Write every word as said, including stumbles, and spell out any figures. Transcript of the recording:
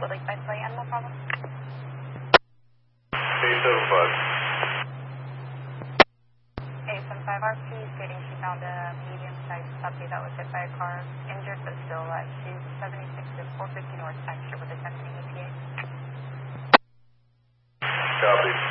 with Lakeside Play Animal Problem. eight seven five. eight seven five R P stating she found a medium-sized puppy that was hit by a car, injured but still alive. She's seventy-six to four fifty North Baxter with a ten E P A. Copy.